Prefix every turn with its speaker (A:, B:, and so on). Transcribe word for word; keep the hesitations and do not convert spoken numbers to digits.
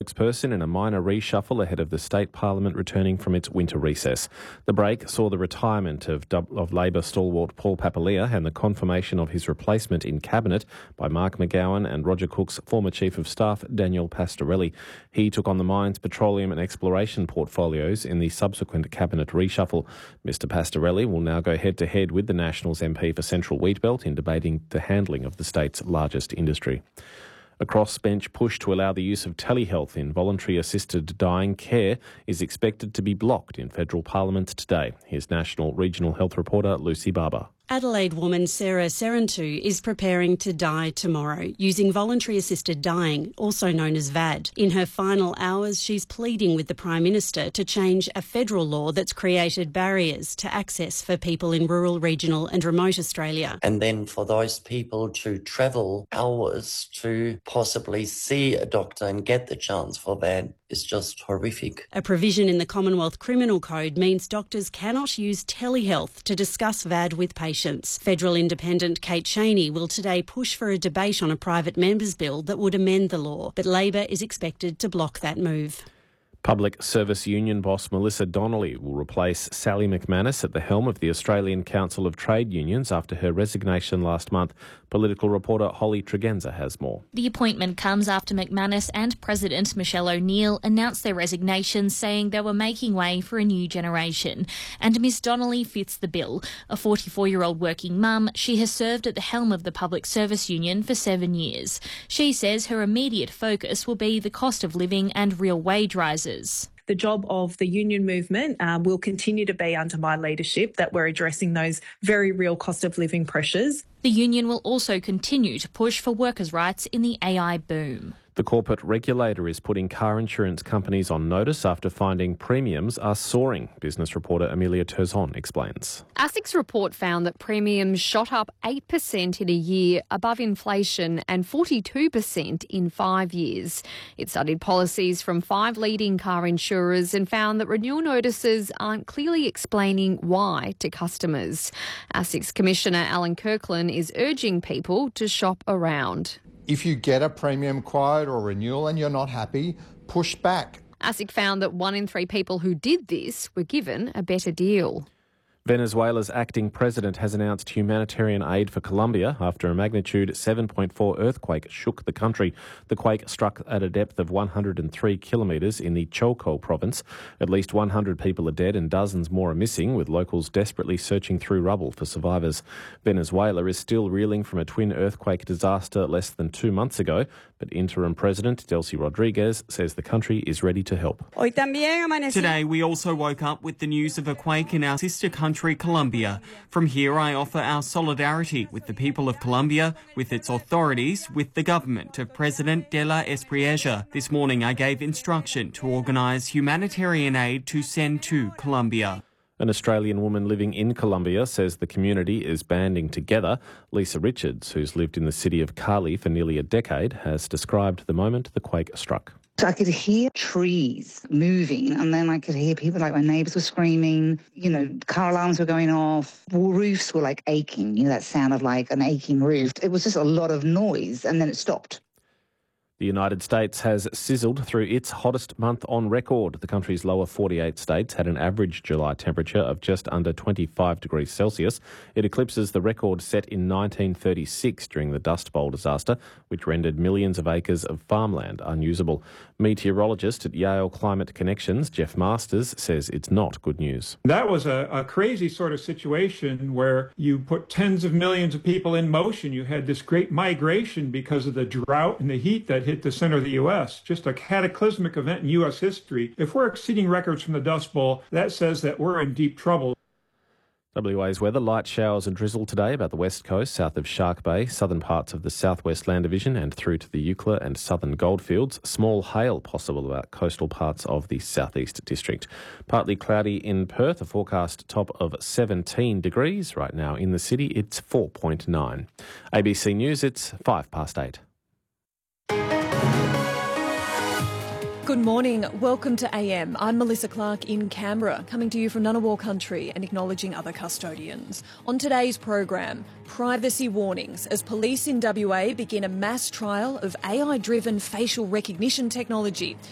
A: spokesperson in a minor reshuffle ahead of the state parliament returning from its winter recess. The break saw the retirement of, of Labor stalwart Paul Papalia and the confirmation of his replacement in cabinet by Mark McGowan and Roger Cook's former Chief of Staff, Daniel Pastorelli. He took on the mines, petroleum and exploration portfolios in the subsequent cabinet reshuffle. Mister Pastorelli will now go head-to-head with the Nationals M P for Central Wheatbelt in debating the handling of the state's largest industry. A crossbench push to allow the use of telehealth in voluntary assisted dying care is expected to be blocked in federal parliament today. Here's National Regional Health reporter Lucy Barber.
B: Adelaide woman Sarah Serentu is preparing to die tomorrow using voluntary assisted dying, also known as V A D. In her final hours, she's pleading with the Prime Minister to change a federal law that's created barriers to access for people in rural, regional and remote Australia.
C: And then for those people to travel hours to possibly see a doctor and get the chance for that is just horrific.
B: A provision in the Commonwealth Criminal Code means doctors cannot use telehealth to discuss V A D with patients. Federal Independent Kate Chaney will today push for a debate on a private member's bill that would amend the law, but Labor is expected to block that move.
A: Public Service Union boss Melissa Donnelly will replace Sally McManus at the helm of the Australian Council of Trade Unions after her resignation last month. Political reporter Holly Tregenza has more.
D: The appointment comes after McManus and President Michelle O'Neill announced their resignations, saying they were making way for a new generation. And Miss Donnelly fits the bill. A forty-four-year-old working mum, she has served at the helm of the Public Service Union for seven years. She says her immediate focus will be the cost of living and real wage rises.
E: The job of the union movement um, will continue to be under my leadership that we're addressing those very real cost of living pressures.
D: The union will also continue to push for workers' rights in the A I boom.
A: The corporate regulator is putting car insurance companies on notice after finding premiums are soaring. Business reporter Amelia Terzon explains.
F: ASIC's report found that premiums shot up eight percent in a year above inflation and forty-two percent in five years. It studied policies from five leading car insurers and found that renewal notices aren't clearly explaining why to customers. ASIC's Commissioner Alan Kirkland is urging people to shop around.
G: If you get a premium quote or renewal and you're not happy, push back.
F: ASIC found that one in three people who did this were given a better deal.
A: Venezuela's acting president has announced humanitarian aid for Colombia after a magnitude seven point four earthquake shook the country. The quake struck at a depth of one hundred three kilometres in the Chocó province. At least one hundred people are dead and dozens more are missing, with locals desperately searching through rubble for survivors. Venezuela is still reeling from a twin earthquake disaster less than two months ago, but interim President Delcy Rodriguez says the country is ready to help.
H: Today we also woke up with the news of a quake in our sister country, Colombia. From here, I offer our solidarity with the people of Colombia, with its authorities, with the government of President de la Espriella. This morning, I gave instruction to organise humanitarian aid to send to Colombia.
A: An Australian woman living in Colombia says the community is banding together. Lisa Richards, who's lived in the city of Cali for nearly a decade, has described the moment the quake struck.
I: So I could hear trees moving, and then I could hear people, like my neighbours were screaming, you know, car alarms were going off, roofs were like aching, you know, that sound of like an aching roof. It was just a lot of noise, and then it stopped.
A: The United States has sizzled through its hottest month on record. The country's lower forty-eight states had an average July temperature of just under twenty-five degrees Celsius. It eclipses the record set in nineteen thirty-six during the Dust Bowl disaster, which rendered millions of acres of farmland unusable. Meteorologist at Yale Climate Connections, Jeff Masters, says it's not good news.
J: That was a, a crazy sort of situation where you put tens of millions of people in motion. You had this great migration because of the drought and the heat that hit the center of the U S. Just a cataclysmic event in U S history. If we're exceeding records from the Dust Bowl, that says that we're in deep trouble.
A: W A's weather: light showers and drizzle today about the west coast, south of Shark Bay, southern parts of the southwest Land Division and through to the Eucla and southern Goldfields. Small hail possible about coastal parts of the southeast district. Partly cloudy in Perth, a forecast top of seventeen degrees. Right now in the city, it's four point nine. A B C News, it's five past eight.
K: Good morning. Welcome to A M. I'm Melissa Clark in Canberra, coming to you from Ngunnawal country and acknowledging other custodians. On today's program, privacy warnings as police in W A begin a mass trial of A I-driven facial recognition technology.